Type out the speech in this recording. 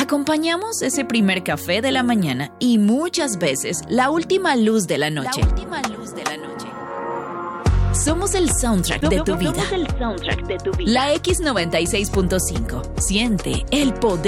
Acompañamos ese primer café de la mañana y muchas veces la última luz de la noche. Somos el soundtrack de tu vida. La X96.5. Siente el poder